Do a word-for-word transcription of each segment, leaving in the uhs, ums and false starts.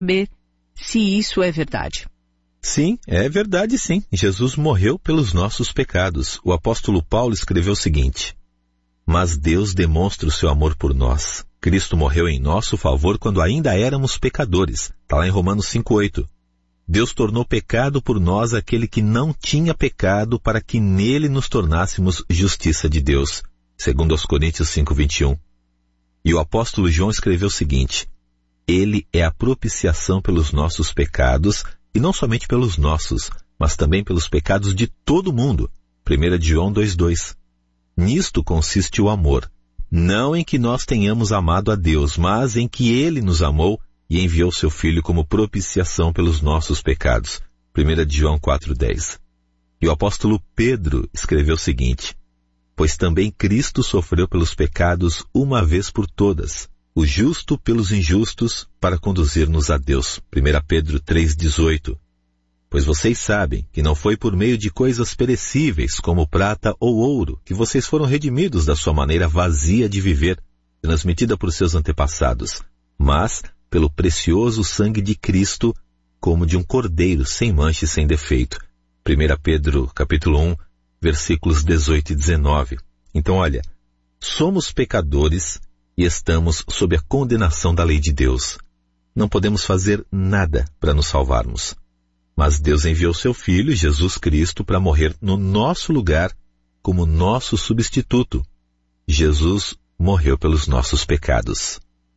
saber se isso é verdade. Sim, é verdade sim. Jesus morreu pelos nossos pecados. O apóstolo Paulo escreveu o seguinte: mas Deus demonstra o seu amor por nós. Cristo morreu em nosso favor quando ainda éramos pecadores. Está lá em Romanos cinco, oito. Deus tornou pecado por nós aquele que não tinha pecado, para que nele nos tornássemos justiça de Deus. Segundo aos Coríntios cinco, vinte e um. E o apóstolo João escreveu o seguinte: ele é a propiciação pelos nossos pecados, e não somente pelos nossos, mas também pelos pecados de todo mundo. primeira João dois, dois. Nisto consiste o amor, não em que nós tenhamos amado a Deus, mas em que Ele nos amou e enviou seu Filho como propiciação pelos nossos pecados. primeira João quatro, dez. E o apóstolo Pedro escreveu o seguinte: pois também Cristo sofreu pelos pecados uma vez por todas, o justo pelos injustos, para conduzir-nos a Deus. primeira Pedro três, dezoito. Pois vocês sabem que não foi por meio de coisas perecíveis, como prata ou ouro, que vocês foram redimidos da sua maneira vazia de viver, transmitida por seus antepassados, mas pelo precioso sangue de Cristo, como de um cordeiro sem mancha e sem defeito. primeira Pedro, capítulo um, versículos dezoito e dezenove. Então, olha, somos pecadores e estamos sob a condenação da lei de Deus. Não podemos fazer nada para nos salvarmos. Mas Deus enviou seu Filho, Jesus Cristo, para morrer no nosso lugar como nosso substituto. Jesus morreu pelos nossos pecados.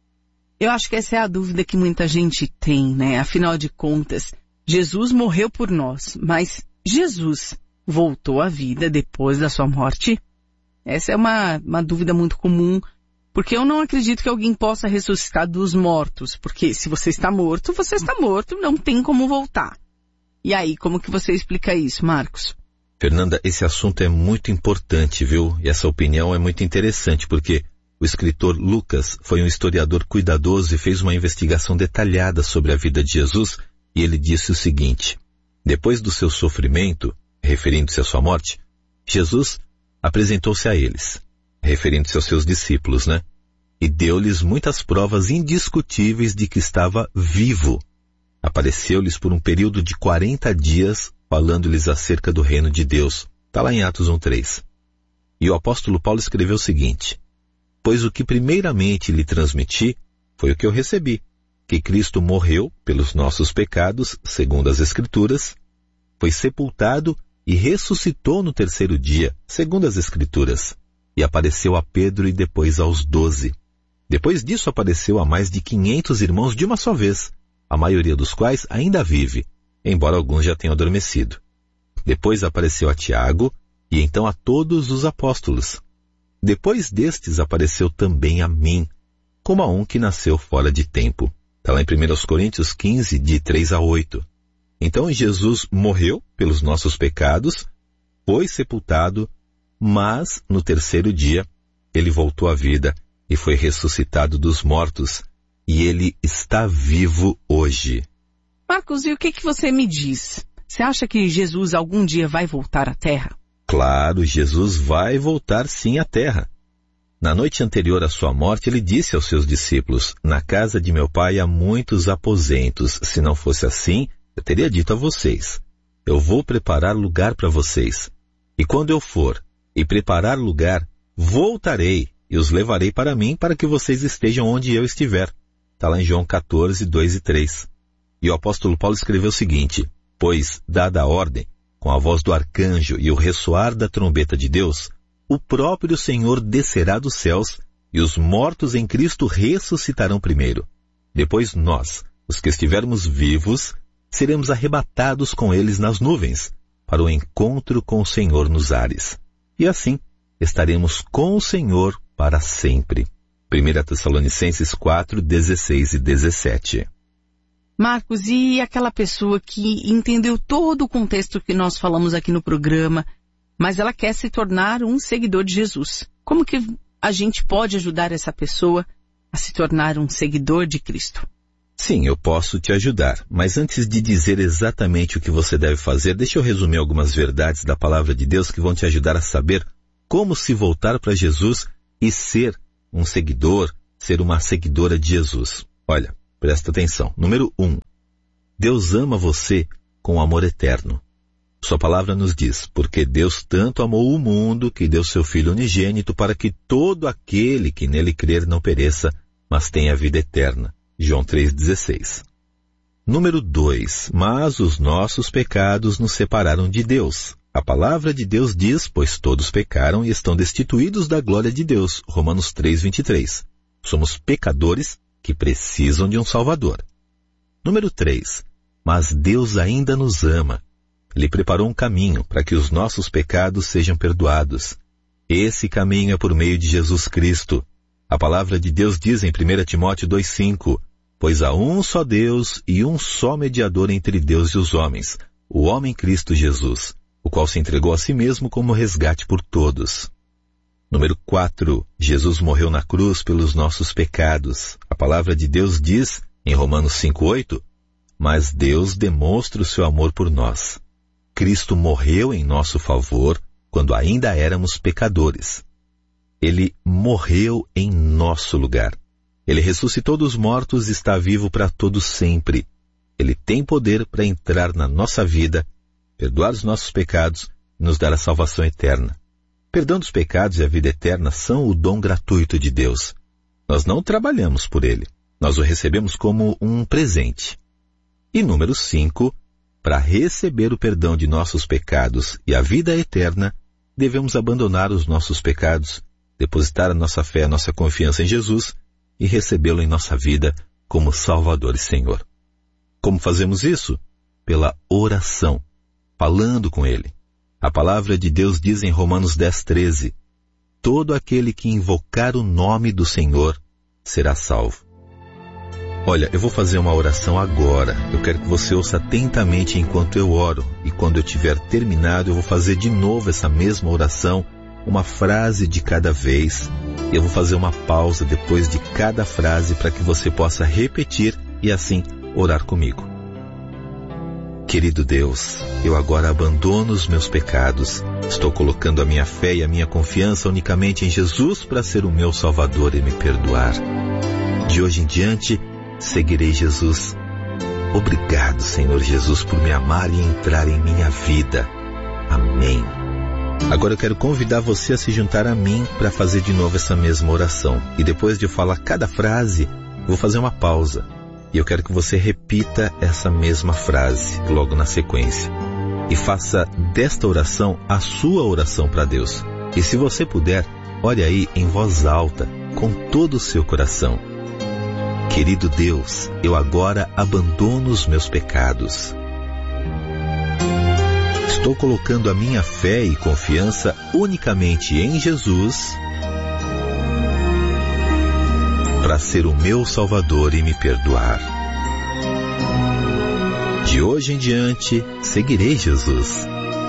Eu acho que essa é a dúvida que muita gente tem, né? Afinal de contas, Jesus morreu por nós, mas Jesus voltou à vida depois da sua morte? Essa é uma, uma dúvida muito comum, porque eu não acredito que alguém possa ressuscitar dos mortos, porque se você está morto, você está morto, não tem como voltar. E aí, como que você explica isso, Marcos? Fernanda, esse assunto é muito importante, viu? E essa opinião é muito interessante, porque o escritor Lucas foi um historiador cuidadoso e fez uma investigação detalhada sobre a vida de Jesus, e ele disse o seguinte: depois do seu sofrimento, referindo-se à sua morte, Jesus apresentou-se a eles, referindo-se aos seus discípulos, né? E deu-lhes muitas provas indiscutíveis de que estava vivo. Apareceu-lhes por um período de quarenta dias, falando-lhes acerca do reino de Deus. Está lá em Atos um, três. E o apóstolo Paulo escreveu o seguinte: pois o que primeiramente lhe transmiti foi o que eu recebi, que Cristo morreu pelos nossos pecados, segundo as Escrituras, foi sepultado e ressuscitou no terceiro dia, segundo as Escrituras, e apareceu a Pedro e depois aos doze. Depois disso apareceu a mais de quinhentos irmãos de uma só vez, a maioria dos quais ainda vive, embora alguns já tenham adormecido. Depois apareceu a Tiago, e então a todos os apóstolos. Depois destes apareceu também a mim, como a um que nasceu fora de tempo. Está lá em primeira Coríntios quinze, de três a oito. Então Jesus morreu pelos nossos pecados, foi sepultado, mas no terceiro dia ele voltou à vida e foi ressuscitado dos mortos, e ele está vivo hoje. Marcos, e o que, que você me diz? Você acha que Jesus algum dia vai voltar à Terra? Claro, Jesus vai voltar sim à Terra. Na noite anterior à sua morte, ele disse aos seus discípulos: na casa de meu pai há muitos aposentos. Se não fosse assim, eu teria dito a vocês: eu vou preparar lugar para vocês. E quando eu for e preparar lugar, voltarei e os levarei para mim, para que vocês estejam onde eu estiver. Está lá em João quatorze, dois e três. E o apóstolo Paulo escreveu o seguinte: pois, dada a ordem, com a voz do arcanjo e o ressoar da trombeta de Deus, o próprio Senhor descerá dos céus, e os mortos em Cristo ressuscitarão primeiro. Depois nós, os que estivermos vivos, seremos arrebatados com eles nas nuvens, para o encontro com o Senhor nos ares. E assim, estaremos com o Senhor para sempre. primeira Tessalonicenses quatro, dezesseis e dezessete. Marcos, e aquela pessoa que entendeu todo o contexto que nós falamos aqui no programa, mas ela quer se tornar um seguidor de Jesus? Como que a gente pode ajudar essa pessoa a se tornar um seguidor de Cristo? Sim, eu posso te ajudar, mas antes de dizer exatamente o que você deve fazer, deixa eu resumir algumas verdades da palavra de Deus que vão te ajudar a saber como se voltar para Jesus e ser um seguidor, ser uma seguidora de Jesus. Olha, Presta atenção. Número um. Deus ama você com amor eterno. Sua palavra nos diz, porque Deus tanto amou o mundo que deu seu Filho unigênito para que todo aquele que nele crer não pereça, mas tenha vida eterna. João três, dezesseis. Número dois. Mas os nossos pecados nos separaram de Deus. A palavra de Deus diz, pois todos pecaram e estão destituídos da glória de Deus. Romanos três, vinte e três. Somos pecadores que precisam de um Salvador. Número três. Mas Deus ainda nos ama. Ele preparou um caminho para que os nossos pecados sejam perdoados. Esse caminho é por meio de Jesus Cristo. A palavra de Deus diz em primeira Timóteo dois, cinco, pois há um só Deus e um só mediador entre Deus e os homens, o homem Cristo Jesus, o qual se entregou a si mesmo como resgate por todos. Número quatro. Jesus morreu na cruz pelos nossos pecados. A palavra de Deus diz, em Romanos cinco, oito, mas Deus demonstra o seu amor por nós. Cristo morreu em nosso favor quando ainda éramos pecadores. Ele morreu em nosso lugar. Ele ressuscitou dos mortos e está vivo para todo sempre. Ele tem poder para entrar na nossa vida, perdoar os nossos pecados e nos dar a salvação eterna. Perdão dos pecados e a vida eterna são o dom gratuito de Deus. Nós não trabalhamos por ele. Nós o recebemos como um presente. E número cinco, para receber o perdão de nossos pecados e a vida eterna, devemos abandonar os nossos pecados, depositar a nossa fé, a nossa confiança em Jesus e recebê-lo em nossa vida como Salvador e Senhor. Como fazemos isso? Pela oração, falando com Ele. A palavra de Deus diz em Romanos dez, treze, todo aquele que invocar o nome do Senhor será salvo. Olha, eu vou fazer uma oração agora. Eu quero que você ouça atentamente enquanto eu oro. E quando eu tiver terminado, eu vou fazer de novo essa mesma oração, uma frase de cada vez. Eu vou fazer uma pausa depois de cada frase para que você possa repetir e assim orar comigo. Querido Deus, eu agora abandono os meus pecados. Estou colocando a minha fé e a minha confiança unicamente em Jesus para ser o meu Salvador e me perdoar. De hoje em diante, seguirei Jesus. Obrigado, Senhor Jesus, por me amar e entrar em minha vida. Amém. Agora eu quero convidar você a se juntar a mim para fazer de novo essa mesma oração. E depois de eu falar cada frase, vou fazer uma pausa. E eu quero que você repita essa mesma frase logo na sequência. E faça desta oração a sua oração para Deus. E se você puder, ore aí em voz alta, com todo o seu coração. Querido Deus, eu agora abandono os meus pecados. Estou colocando a minha fé e confiança unicamente em Jesus para ser o meu Salvador e me perdoar. De hoje em diante, seguirei Jesus.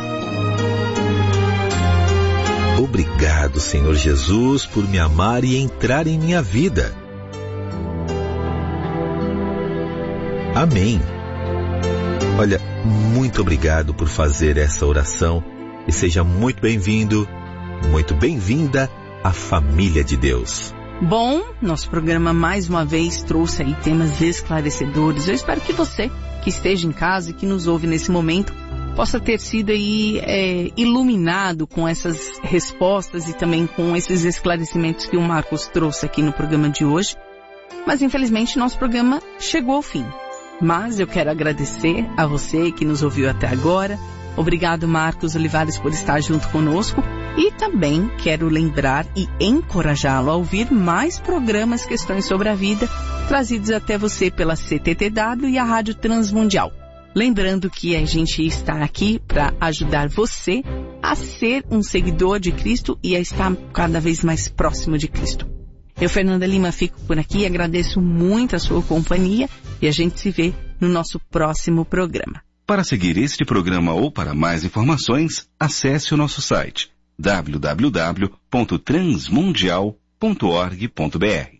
Obrigado, Senhor Jesus, por me amar e entrar em minha vida. Amém. Olha, muito obrigado por fazer essa oração e seja muito bem-vindo, muito bem-vinda à família de Deus. Bom, nosso programa mais uma vez trouxe aí temas esclarecedores. Eu espero que você, que esteja em casa e que nos ouve nesse momento, possa ter sido aí é, iluminado com essas respostas e também com esses esclarecimentos que o Marcos trouxe aqui no programa de hoje. Mas infelizmente nosso programa chegou ao fim. Mas eu quero agradecer a você que nos ouviu até agora. Obrigado, Marcos Olivares, por estar junto conosco. E também quero lembrar e encorajá-lo a ouvir mais programas Questões sobre a Vida, trazidos até você pela C T T W e a Rádio Transmundial. Lembrando que a gente está aqui para ajudar você a ser um seguidor de Cristo e a estar cada vez mais próximo de Cristo. Eu, Fernanda Lima, fico por aqui, agradeço muito a sua companhia e a gente se vê no nosso próximo programa. Para seguir este programa ou para mais informações, acesse o nosso site w w w ponto transmundial ponto org ponto b r.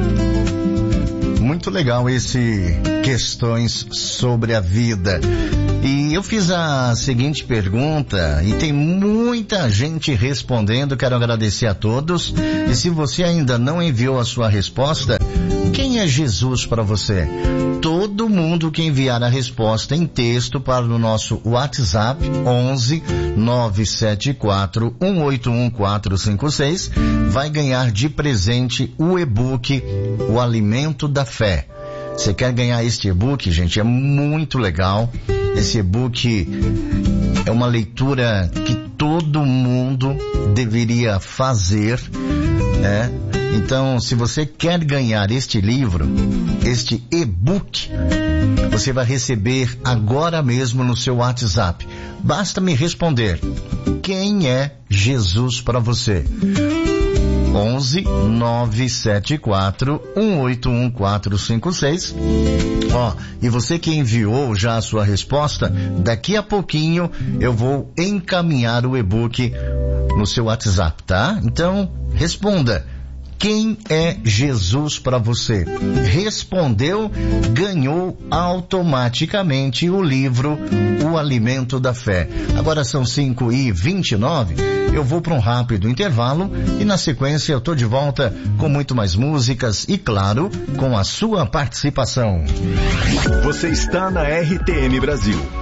Muito legal esse Questões sobre a Vida. E eu fiz a seguinte pergunta e tem muita gente respondendo. Quero agradecer a todos. E se você ainda não enviou a sua resposta, quem é Jesus para você? Todo mundo que enviar a resposta em texto para o nosso WhatsApp onze nove sete quatro um oito um quatro cinco seis vai ganhar de presente o e-book O Alimento da Fé. Você quer ganhar este e-book, gente? É muito legal. Esse e-book é uma leitura que todo mundo deveria fazer, né? Então, se você quer ganhar este livro, este e-book, você vai receber agora mesmo no seu WhatsApp. Basta me responder: quem é Jesus para você? onze nove sete quatro um oito um quatro cinco seis. Ó, e você que enviou já a sua resposta, daqui a pouquinho eu vou encaminhar o e-book no seu WhatsApp, tá? Então, responda: quem é Jesus para você? Respondeu, ganhou automaticamente o livro O Alimento da Fé. Agora são cinco e vinte e nove. Eu vou para um rápido intervalo e na sequência eu tô de volta com muito mais músicas e, claro, com a sua participação. Você está na R T M Brasil,